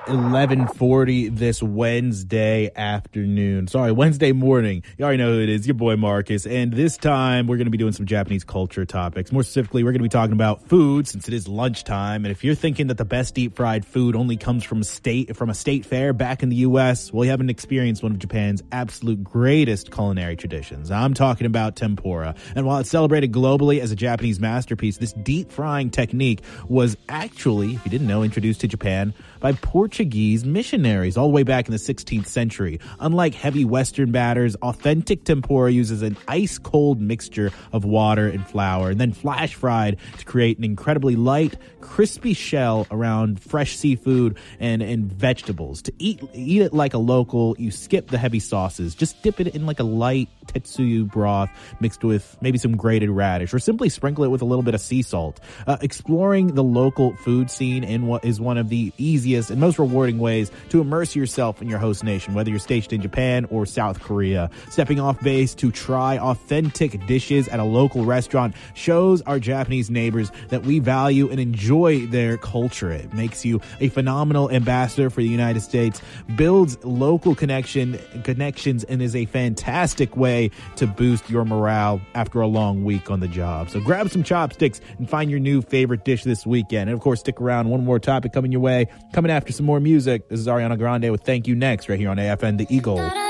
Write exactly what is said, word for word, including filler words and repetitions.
eleven forty this Wednesday afternoon. Sorry, Wednesday morning. You already know who it is, your boy Marcus. And this time, we're going to be doing some Japanese culture topics. More specifically, we're going to be talking about food since it is lunchtime. And if you're thinking that the best deep-fried food only comes from a state from a state fair back in the U S, well, you haven't experienced one of Japan's absolute greatest culinary traditions. I'm talking about tempura. And while it's celebrated globally as a Japanese masterpiece, this deep-frying technique was actually, if you didn't know, introduced to Japan by Portuguese missionaries all the way back in the sixteenth century. Unlike heavy Western batters, authentic tempura uses an ice-cold mixture of water and flour and then flash fried to create an incredibly light, crispy shell around fresh seafood and, and vegetables. To eat eat it like a local, you skip the heavy sauces. Just dip it in like a light tetsuyu broth mixed with maybe some grated radish, or simply sprinkle it with a little bit of sea salt. Uh, exploring the local food scene in what is one of the easiest and most rewarding ways to immerse yourself in your host nation, whether you're stationed in Japan or South Korea. Stepping off base to try authentic dishes at a local restaurant shows our Japanese neighbors that we value and enjoy their culture. It makes you a phenomenal ambassador for the United States, builds local connection connections, and is a fantastic way to boost your morale after a long week on the job. So grab some chopsticks and find your new favorite dish this weekend. And of course, stick around. One more topic coming your way. Coming after some more music. This is Ariana Grande with Thank You Next right here on A F N The Eagle.